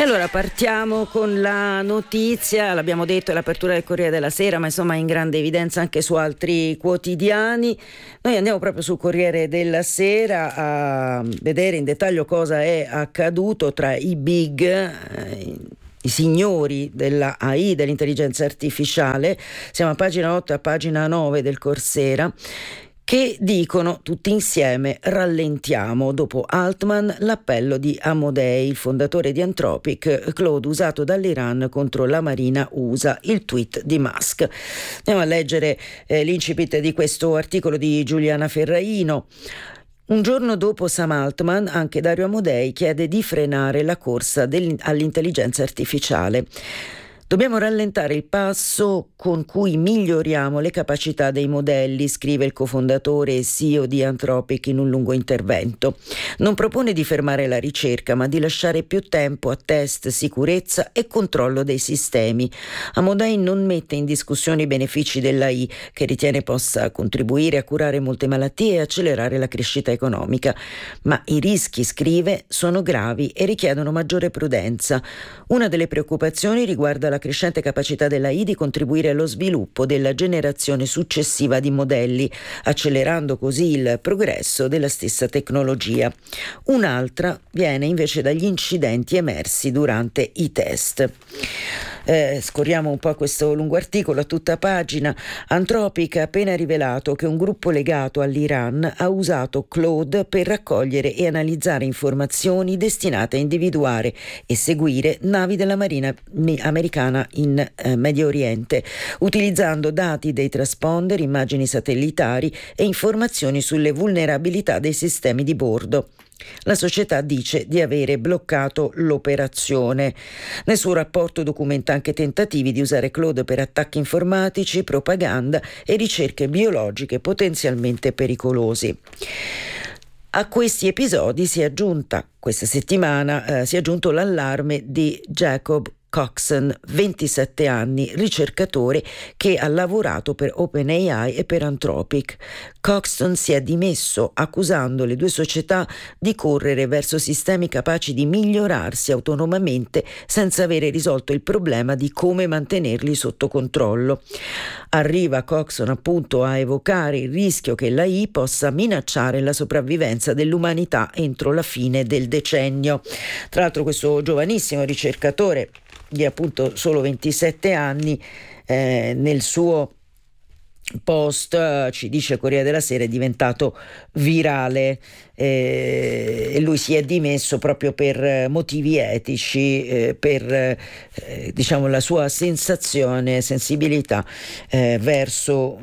Allora partiamo con la notizia, l'abbiamo detto, è l'apertura del Corriere della Sera, ma insomma in grande evidenza anche su altri quotidiani. Noi andiamo proprio sul Corriere della Sera a vedere in dettaglio cosa è accaduto tra i big, i signori della AI, dell'intelligenza artificiale. Siamo a pagina 8 e a pagina 9 del Corsera, che dicono tutti insieme: rallentiamo. Dopo Altman, l'appello di Amodei, il fondatore di Anthropic, Claude usato dall'Iran contro la Marina USA, il tweet di Musk. Andiamo a leggere l'incipit di questo articolo di Giuliana Ferraino. Un giorno dopo Sam Altman, anche Dario Amodei chiede di frenare la corsa all'intelligenza artificiale. Dobbiamo rallentare il passo con cui miglioriamo le capacità dei modelli, scrive il cofondatore e CEO di Anthropic in un lungo intervento. Non propone di fermare la ricerca, ma di lasciare più tempo a test, sicurezza e controllo dei sistemi. Amodei non mette in discussione i benefici dell'AI, che ritiene possa contribuire a curare molte malattie e accelerare la crescita economica. Ma i rischi, scrive, sono gravi e richiedono maggiore prudenza. Una delle preoccupazioni riguarda la crescente capacità dell'AI di contribuire allo sviluppo della generazione successiva di modelli, accelerando così il progresso della stessa tecnologia. Un'altra viene invece dagli incidenti emersi durante i test. Scorriamo un po' questo lungo articolo a tutta pagina. Anthropic ha appena rivelato che un gruppo legato all'Iran ha usato Claude per raccogliere e analizzare informazioni destinate a individuare e seguire navi della Marina americana in Medio Oriente, utilizzando dati dei transponder, immagini satellitari e informazioni sulle vulnerabilità dei sistemi di bordo. La società dice di avere bloccato l'operazione. Nel suo rapporto documenta anche tentativi di usare Claude per attacchi informatici, propaganda e ricerche biologiche potenzialmente pericolosi. A questi episodi questa settimana si è aggiunto l'allarme di Jacob Coxon, 27 anni, ricercatore che ha lavorato per OpenAI e per Anthropic. Coxon si è dimesso accusando le due società di correre verso sistemi capaci di migliorarsi autonomamente senza avere risolto il problema di come mantenerli sotto controllo. Arriva Coxon appunto a evocare il rischio che l'AI possa minacciare la sopravvivenza dell'umanità entro la fine del decennio. Tra l'altro questo giovanissimo ricercatore di appunto solo 27 anni, nel suo post, ci dice il Corriere della Sera, è diventato virale e lui si è dimesso proprio per motivi etici, per diciamo la sua sensibilità verso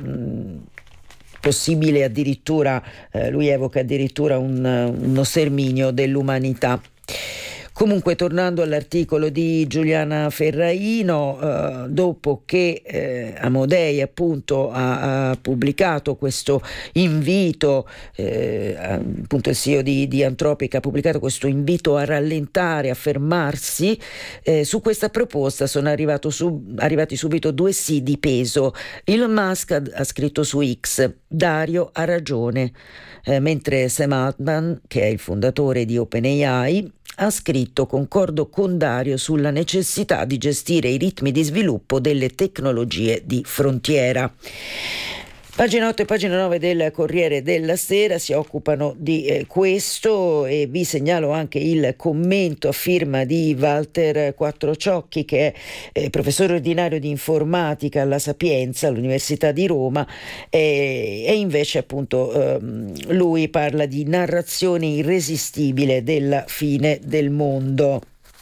possibile addirittura, lui evoca addirittura uno sterminio dell'umanità. Comunque, tornando all'articolo di Giuliana Ferraino, dopo che Amodei appunto ha pubblicato questo invito, appunto il CEO di Anthropic ha pubblicato questo invito a rallentare, a fermarsi, su questa proposta sono arrivati subito due sì di peso. Elon Musk ha scritto su X: Dario ha ragione, mentre Sam Altman, che è il fondatore di OpenAI, ha scritto: concordo con Dario sulla necessità di gestire i ritmi di sviluppo delle tecnologie di frontiera. Pagina 8 e pagina 9 del Corriere della Sera si occupano di questo, e vi segnalo anche il commento a firma di Walter Quattrociocchi, che è professore ordinario di informatica alla Sapienza, all'Università di Roma, e invece appunto lui parla di narrazione irresistibile della fine del mondo.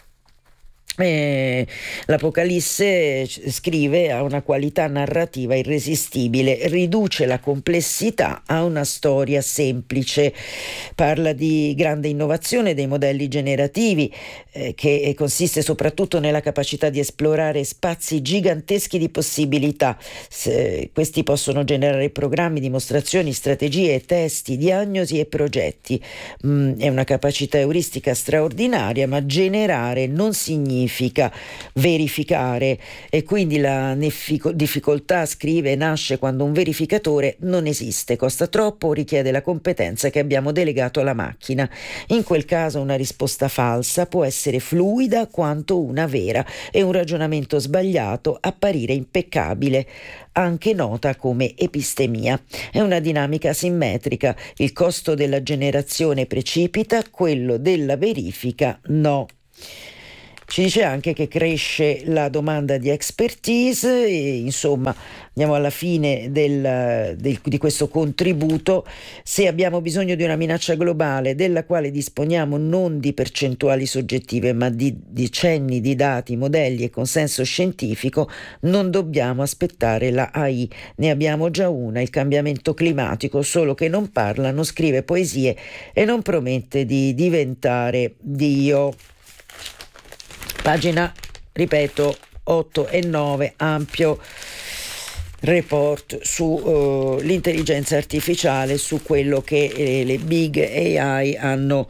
L'Apocalisse, scrive, ha una qualità narrativa irresistibile, riduce la complessità a una storia semplice. Parla di grande innovazione dei modelli generativi, che consiste soprattutto nella capacità di esplorare spazi giganteschi di possibilità. Questi possono generare programmi, dimostrazioni, strategie, testi, diagnosi e progetti. È una capacità euristica straordinaria, ma generare non significa significa verificare, e quindi la difficoltà, scrive, nasce quando un verificatore non esiste, costa troppo o richiede la competenza che abbiamo delegato alla macchina. In quel caso una risposta falsa può essere fluida quanto una vera e un ragionamento sbagliato apparire impeccabile, anche nota come epistemia. È una dinamica simmetrica: il costo della generazione precipita, quello della verifica no. Ci dice anche che cresce la domanda di expertise e, insomma, andiamo alla fine di questo contributo. Se abbiamo bisogno di una minaccia globale della quale disponiamo non di percentuali soggettive ma di decenni di dati, modelli e consenso scientifico, non dobbiamo aspettare la AI. Ne abbiamo già una: il cambiamento climatico, solo che non parla, non scrive poesie e non promette di diventare Dio. Pagina, ripeto, 8 e 9, ampio report su l'intelligenza artificiale, su quello che le big AI hanno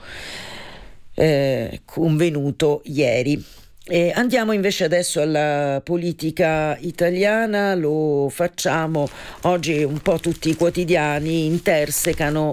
convenuto ieri. E andiamo invece adesso alla politica italiana. Lo facciamo oggi. Un po' tutti i quotidiani intersecano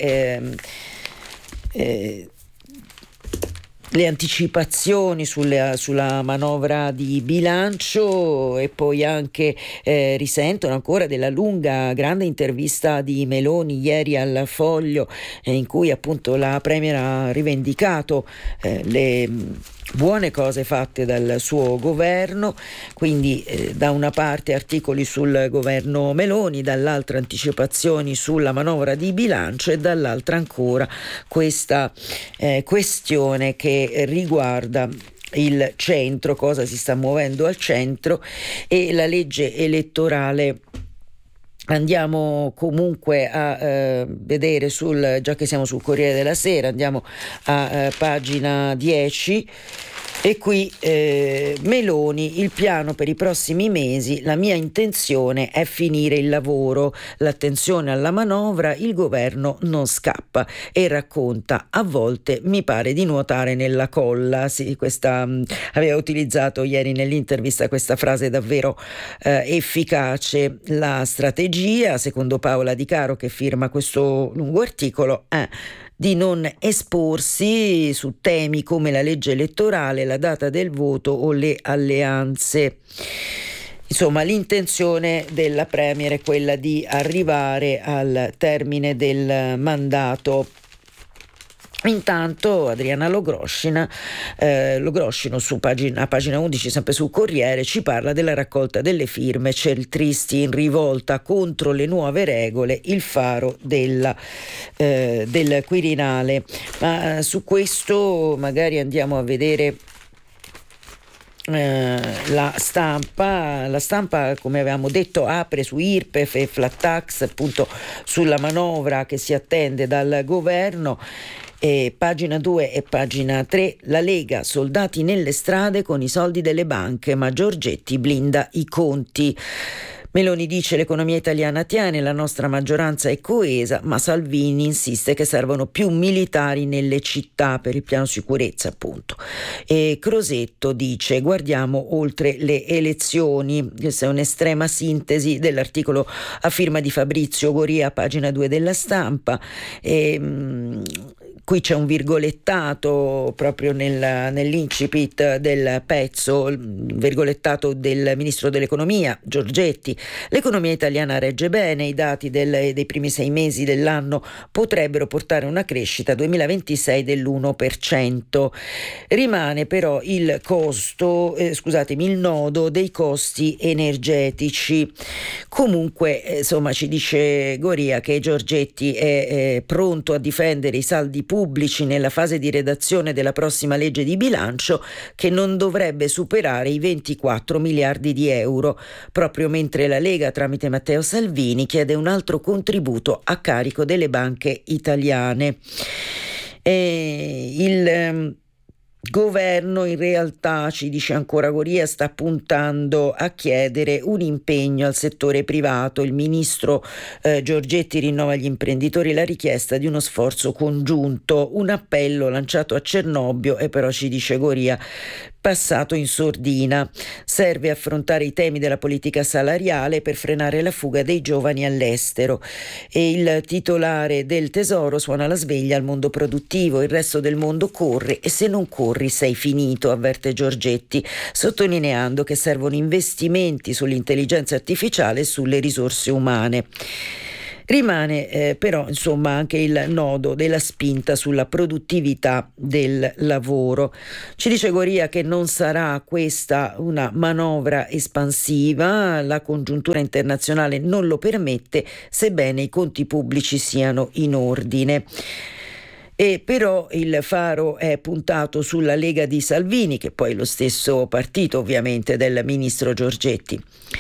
le anticipazioni sulla manovra di bilancio, e poi anche risentono ancora della lunga, grande intervista di Meloni ieri al Foglio, in cui appunto la Premier ha rivendicato le buone cose fatte dal suo governo, quindi da una parte articoli sul governo Meloni, dall'altra anticipazioni sulla manovra di bilancio, e dall'altra ancora questa questione che riguarda il centro, cosa si sta muovendo al centro, e la legge elettorale. Andiamo comunque a vedere, già che siamo sul Corriere della Sera, andiamo a pagina 10. E qui Meloni: il piano per i prossimi mesi, la mia intenzione è finire il lavoro, l'attenzione alla manovra, il governo non scappa, e racconta: a volte mi pare di nuotare nella colla. Sì, aveva utilizzato ieri nell'intervista questa frase davvero efficace. La strategia, secondo Paola Di Caro, che firma questo lungo articolo, è di non esporsi su temi come la legge elettorale, la data del voto o le alleanze. Insomma, l'intenzione della Premier è quella di arrivare al termine del mandato. Intanto Adriana Logroschino a pagina 11, sempre sul Corriere, ci parla della raccolta delle firme centristi in rivolta contro le nuove regole, il faro del Quirinale. Ma su questo magari andiamo a vedere la stampa, come avevamo detto, apre su IRPEF e flat tax, appunto sulla manovra che si attende dal governo. Pagina 2 e pagina 3, la Lega: soldati nelle strade con i soldi delle banche, ma Giorgetti blinda i conti. Meloni dice: l'economia italiana tiene, la nostra maggioranza è coesa, ma Salvini insiste che servono più militari nelle città per il piano sicurezza, appunto. E Crosetto dice: guardiamo oltre le elezioni. Questa è un'estrema sintesi dell'articolo a firma di Fabrizio Goria, pagina 2 della Stampa. Qui c'è un virgolettato proprio nell'incipit del pezzo, il virgolettato del ministro dell'economia Giorgetti: l'economia italiana regge bene, i dati dei primi 6 mesi dell'anno potrebbero portare una crescita 2026 dell'1%. Rimane però il nodo dei costi energetici. Comunque, insomma, ci dice Goria che Giorgetti è pronto a difendere i saldi pubblici nella fase di redazione della prossima legge di bilancio, che non dovrebbe superare i 24 miliardi di euro, proprio mentre la Lega, tramite Matteo Salvini, chiede un altro contributo a carico delle banche italiane. Il governo in realtà, ci dice ancora Goria, sta puntando a chiedere un impegno al settore privato. Il ministro Giorgetti rinnova agli imprenditori la richiesta di uno sforzo congiunto, un appello lanciato a Cernobbio, e però, ci dice Goria, passato in sordina. Serve affrontare i temi della politica salariale per frenare la fuga dei giovani all'estero. E il titolare del Tesoro suona la sveglia al mondo produttivo. Il resto del mondo corre e se non corri sei finito, avverte Giorgetti, sottolineando che servono investimenti sull'intelligenza artificiale e sulle risorse umane. Rimane però insomma anche il nodo della spinta sulla produttività del lavoro. Ci dice Goria che non sarà questa una manovra espansiva, la congiuntura internazionale non lo permette, sebbene i conti pubblici siano in ordine. E però il faro è puntato sulla Lega di Salvini, che poi è lo stesso partito ovviamente del ministro Giorgetti.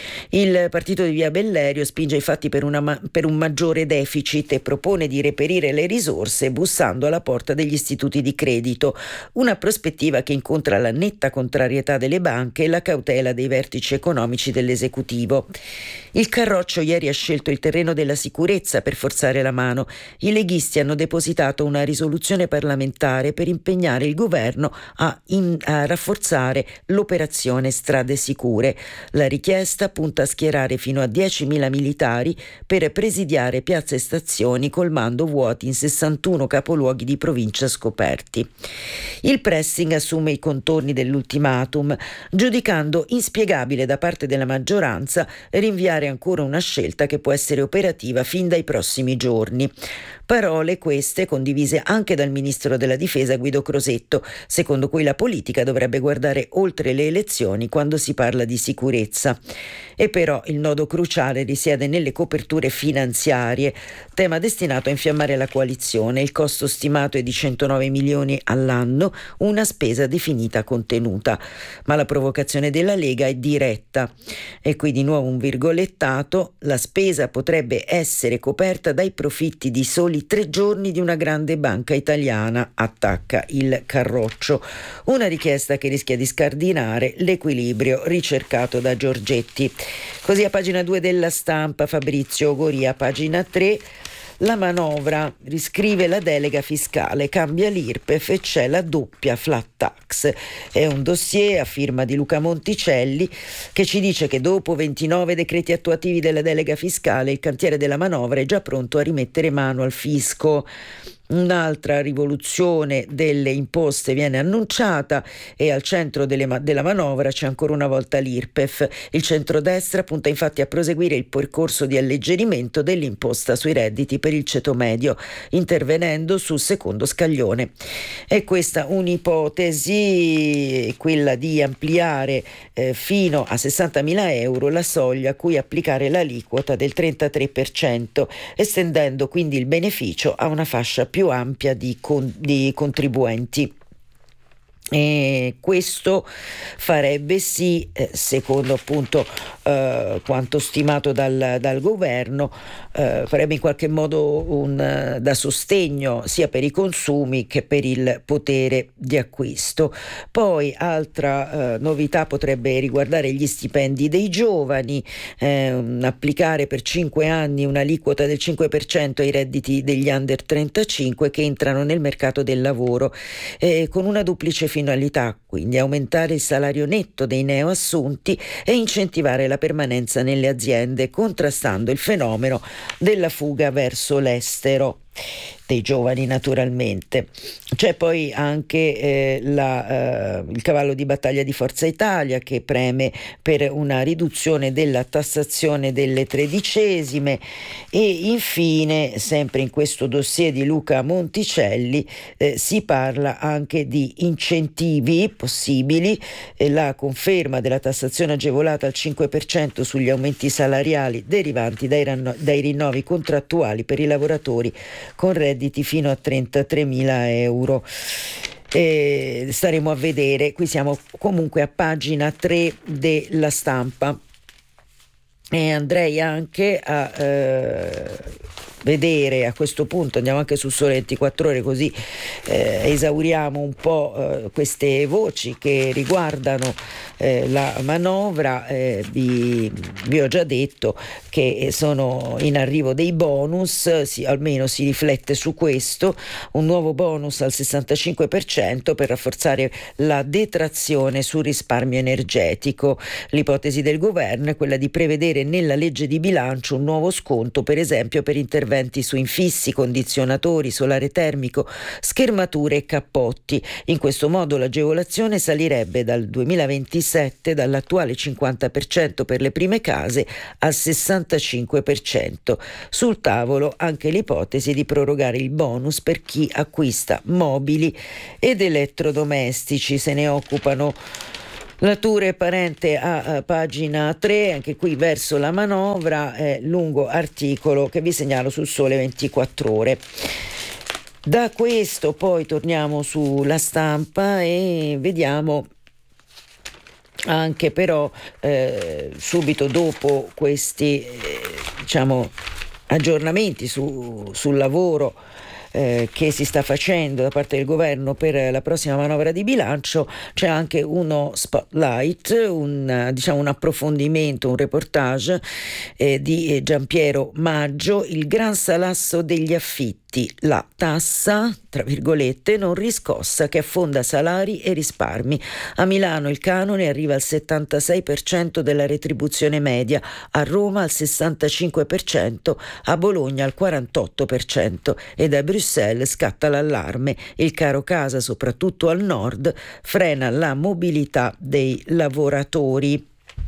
Il partito di Via Bellerio spinge infatti per un maggiore deficit e propone di reperire le risorse bussando alla porta degli istituti di credito, una prospettiva che incontra la netta contrarietà delle banche e la cautela dei vertici economici dell'esecutivo. Il Carroccio ieri ha scelto il terreno della sicurezza per forzare la mano. I leghisti hanno depositato una risoluzione parlamentare per impegnare il governo a rafforzare l'operazione Strade Sicure. La richiesta punta a schierare fino a 10.000 militari per presidiare piazze e stazioni, colmando vuoti in 61 capoluoghi di provincia scoperti. Il pressing assume i contorni dell'ultimatum, giudicando inspiegabile da parte della maggioranza rinviare ancora una scelta che può essere operativa fin dai prossimi giorni. Parole queste condivise anche dal ministro della difesa Guido Crosetto, secondo cui la politica dovrebbe guardare oltre le elezioni quando si parla di sicurezza. E però il nodo cruciale risiede nelle coperture finanziarie, tema destinato a infiammare la coalizione. Il costo stimato è di 109 milioni all'anno, una spesa definita contenuta. Ma la provocazione della Lega è diretta. E qui di nuovo un virgolettato: la spesa potrebbe essere coperta dai profitti di soli 3 giorni di una grande banca italiana, attacca il Carroccio. Una richiesta che rischia di scardinare l'equilibrio ricercato da Giorgetti. Così a pagina 2 della Stampa Fabrizio Goria, pagina 3. La manovra riscrive la delega fiscale, cambia l'IRPEF e c'è la doppia flat tax. È un dossier a firma di Luca Monticelli che ci dice che dopo 29 decreti attuativi della delega fiscale il cantiere della manovra è già pronto a rimettere mano al fisco. Un'altra rivoluzione delle imposte viene annunciata e al centro della manovra c'è ancora una volta l'IRPEF. Il centrodestra punta infatti a proseguire il percorso di alleggerimento dell'imposta sui redditi per il ceto medio, intervenendo sul secondo scaglione. È questa un'ipotesi, quella di ampliare fino a 60.000 euro la soglia a cui applicare l'aliquota del 33%, estendendo quindi il beneficio a una fascia più ampia di contribuenti. E questo farebbe sì, secondo appunto quanto stimato dal governo, farebbe in qualche modo da sostegno sia per i consumi che per il potere di acquisto. Poi altra novità potrebbe riguardare gli stipendi dei giovani, applicare per 5 anni un'aliquota del 5% ai redditi degli under 35 che entrano nel mercato del lavoro, con una duplice finalità, quindi aumentare il salario netto dei neoassunti e incentivare la permanenza nelle aziende, contrastando il fenomeno della fuga verso l'estero dei giovani naturalmente. C'è poi anche il cavallo di battaglia di Forza Italia che preme per una riduzione della tassazione delle tredicesime e infine, sempre in questo dossier di Luca Monticelli, si parla anche di incentivi possibili, la conferma della tassazione agevolata al 5% sugli aumenti salariali derivanti dai rinnovi contrattuali per i lavoratori con redditi fino a 33.000 euro. Staremo a vedere, qui siamo comunque a pagina 3 della Stampa e andrei anche a vedere a questo punto, andiamo anche su Sole 24 Ore così esauriamo un po' queste voci che riguardano la manovra. Vi ho già detto che sono in arrivo dei bonus, almeno si riflette su questo, un nuovo bonus al 65% per rafforzare la detrazione sul risparmio energetico. L'ipotesi del governo è quella di prevedere nella legge di bilancio un nuovo sconto, per esempio per interventi su infissi, condizionatori, solare termico, schermature e cappotti. In questo modo l'agevolazione salirebbe dal 2027 dall'attuale 50% per le prime case al 65%. Sul tavolo anche l'ipotesi di prorogare il bonus per chi acquista mobili ed elettrodomestici. Se ne occupano la Ture Parente a pagina 3, anche qui verso la manovra, lungo articolo che vi segnalo sul Sole 24 Ore. Da questo poi torniamo sulla Stampa e vediamo anche però subito dopo questi aggiornamenti sul lavoro che si sta facendo da parte del governo per la prossima manovra di bilancio, c'è anche uno spotlight, un approfondimento, un reportage di Giampiero Maggio, il gran salasso degli affitti, la tassa, tra virgolette, non riscossa che affonda salari e risparmi. A Milano il canone arriva al 76% della retribuzione media, a Roma al 65%, a Bologna al 48% e da Bruxelles scatta l'allarme. Il caro casa, soprattutto al nord, frena la mobilità dei lavoratori.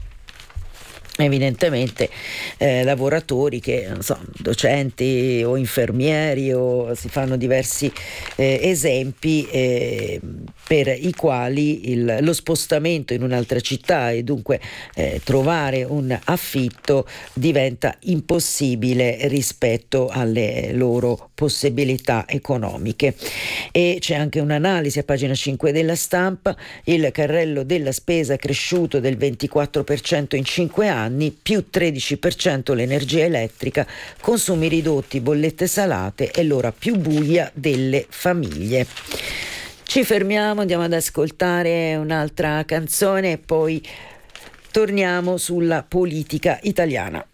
Evidentemente lavoratori che docenti o infermieri o si fanno diversi esempi per i quali lo spostamento in un'altra città e dunque trovare un affitto diventa impossibile rispetto alle loro possibilità economiche. E c'è anche un'analisi a pagina 5 della Stampa: il carrello della spesa cresciuto del 24% in 5 anni, più 13% l'energia elettrica, consumi ridotti, bollette salate e l'ora più buia delle famiglie. Ci fermiamo, andiamo ad ascoltare un'altra canzone e poi torniamo sulla politica italiana.